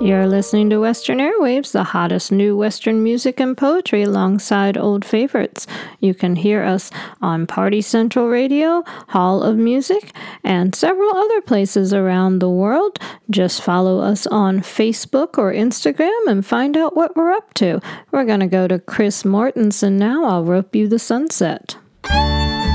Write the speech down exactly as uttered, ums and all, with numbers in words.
You're listening to Western Airwaves, the hottest new Western music and poetry alongside old favorites. You can hear us on Party Central Radio, Hall of Music, and several other places around the world. Just follow us on Facebook or Instagram and find out what we're up to. We're going to go to Chris Mortensen now. I'll rope you the sunset.